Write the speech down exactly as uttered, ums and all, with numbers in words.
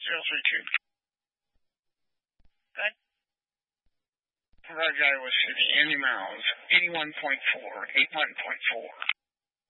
zero three two. That provider guy was City, Andy Miles, eighty-one point four, eighty-one point four.